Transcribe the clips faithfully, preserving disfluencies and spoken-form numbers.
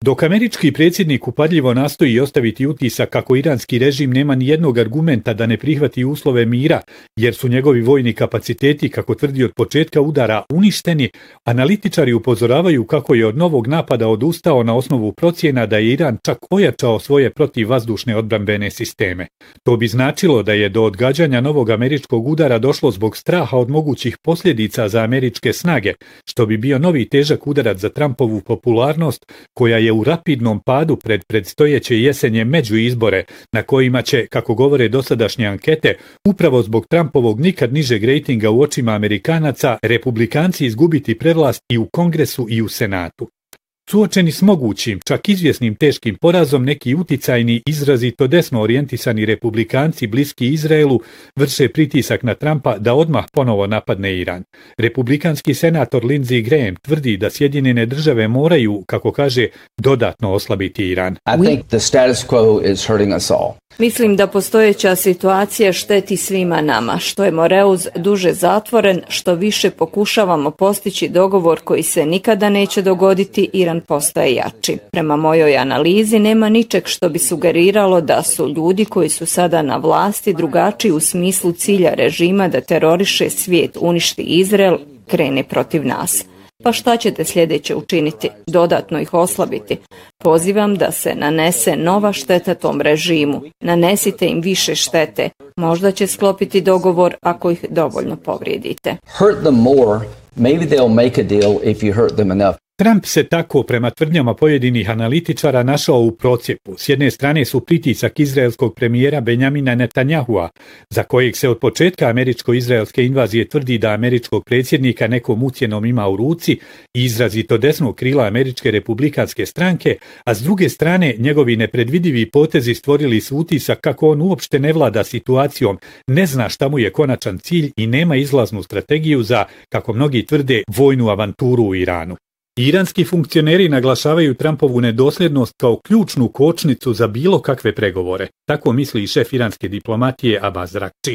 Dok američki predsjednik upadljivo nastoji ostaviti utisak kako iranski režim nema ni jednog argumenta da ne prihvati uslove mira, jer su njegovi vojni kapaciteti, kako tvrdi od početka udara, uništeni, analitičari upozoravaju kako je od novog napada odustao na osnovu procjena da je Iran čak ojačao svoje protivvazdušne odbrambene sisteme. To bi značilo da je do odgađanja novog američkog udara došlo zbog straha od mogućih posljedica za američke snage, što bi bio novi težak udarac za Trumpovu popularnost, koja je u rapidnom padu pred predstojeće jesenje među izbore, na kojima će, kako govore dosadašnje ankete, upravo zbog Trumpovog nikad nižeg rejtinga u očima Amerikanaca, republikanci izgubiti prevlast i u Kongresu i u Senatu. Suočeni s mogućim, čak izvjesnim teškim porazom, neki uticajni, izrazito desno orijentisani republikanci bliski Izraelu vrše pritisak na Trumpa da odmah ponovo napadne Iran. Republikanski senator Lindsey Graham tvrdi da Sjedinjene države moraju, kako kaže, dodatno oslabiti Iran. I think the status quo is hurting us all. Mislim da postojeća situacija šteti svima nama, što je Moreuz duže zatvoren, što više pokušavamo postići dogovor koji se nikada neće dogoditi, Iran postaje jači. Prema mojoj analizi nema ničeg što bi sugeriralo da su ljudi koji su sada na vlasti drugačiji u smislu cilja režima da teroriše svijet, uništi Izrael, krene protiv nas. Pa šta ćete sljedeće učiniti? Dodatno ih oslabiti. Pozivam da se nanese nova šteta tom režimu. Nanesite im više štete. Možda će sklopiti dogovor ako ih dovoljno povrijedite. Hurt them more, maybe they'll make a deal if you hurt them enough. Trump se tako, prema tvrdnjama pojedinih analitičara, našao u procjepu. S jedne strane su pritisak izraelskog premijera Benjamina Netanyahua, za kojeg se od početka američko-izraelske invazije tvrdi da američkog predsjednika nekom ucjenom ima u ruci, i izrazito desnog krila američke republikanske stranke, a s druge strane njegovi nepredvidivi potezi stvorili su utisak kako on uopšte ne vlada situacijom, ne zna šta mu je konačan cilj i nema izlaznu strategiju za, kako mnogi tvrde, vojnu avanturu u Iranu. Iranski funkcioneri naglašavaju Trumpovu nedosljednost kao ključnu kočnicu za bilo kakve pregovore. Tako misli i šef iranske diplomatije Abbas Araghchi.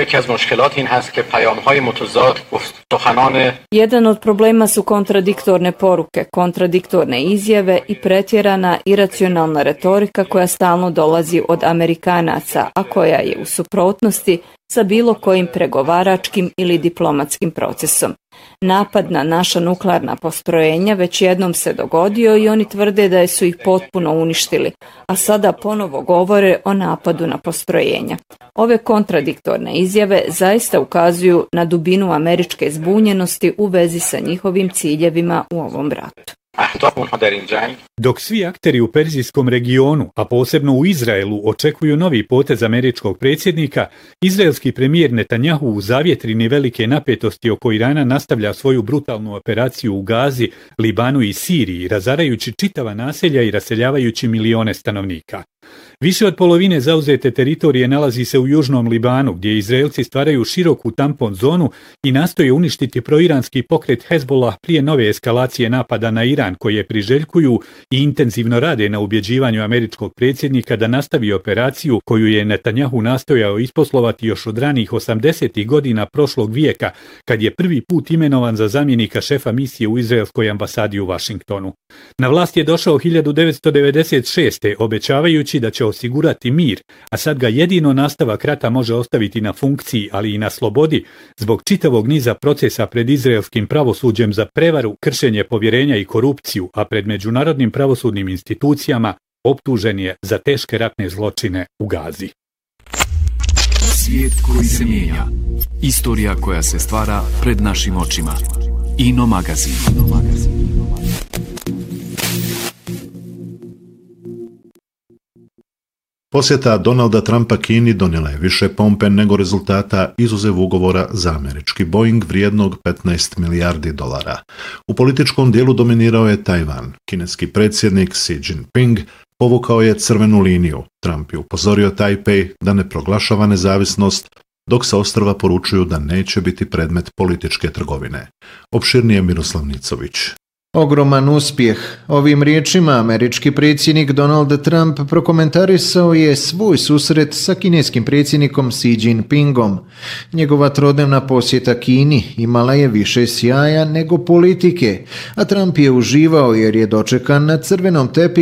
Jedan od problema su kontradiktorne poruke, kontradiktorne izjave i pretjerana iracionalna retorika koja stalno dolazi od Amerikanaca, a koja je u suprotnosti sa bilo kojim pregovaračkim ili diplomatskim procesom. Napad na naša nuklearna postrojenja već jednom se dogodio i oni tvrde da su ih potpuno uništili, a sada ponovo govore o napadu na postrojenja. Ove kontradiktorne izjave zaista ukazuju na dubinu američke zbunjenosti u vezi sa njihovim ciljevima u ovom ratu. Dok svi akteri u Perzijskom regionu, a posebno u Izraelu, očekuju novi potez američkog predsjednika, izraelski premijer Netanyahu u zavjetrini velike napetosti oko Irana nastavlja svoju brutalnu operaciju u Gazi, Libanu i Siriji, razarajući čitava naselja i raseljavajući milione stanovnika. Više od polovine zauzete teritorije nalazi se u južnom Libanu, gdje Izraelci stvaraju široku tampon zonu i nastoje uništiti proiranski pokret Hezbollah prije nove eskalacije napada na Iran, koje priželjkuju i intenzivno rade na ubjeđivanju američkog predsjednika da nastavi operaciju koju je Netanyahu nastojao isposlovati još od ranih osamdesetih godina prošlog vijeka, kad je prvi put imenovan za zamjenika šefa misije u izraelskoj ambasadi u Vašingtonu. Na vlast je došao hiljadu devetsto devedeset šeste obećavajući da će osigurati mir, a sad ga jedino nastavak rata može ostaviti na funkciji, ali i na slobodi, zbog čitavog niza procesa pred izraelskim pravosuđem za prevaru, kršenje povjerenja i korupciju, a pred međunarodnim pravosudnim institucijama optužen je za teške ratne zločine u Gazi. Svijet koji se mijenja. Istorija koja se stvara pred našim očima. Ino magazin. Ino magazin. Posjeta Donalda Trumpa Kini donijela je više pompe nego rezultata izuzev ugovora za američki Boeing vrijednog petnaest milijardi dolara. U političkom dijelu dominirao je Tajvan. Kineski predsjednik Xi Jinping povukao je crvenu liniju. Trump je upozorio Tajpej da ne proglašava nezavisnost, dok sa ostrva poručuju da neće biti predmet političke trgovine. Opširnije Miroslav Nicović. Ogroman uspjeh. Ovim riječima američki predsjednik Donald Trump prokomentarisao je svoj susret sa kineskim predsjednikom Xi Jinpingom. Njegova trodnevna posjeta Kini imala je više sjaja nego politike, a Trump je uživao jer je dočekan na crvenom tepihu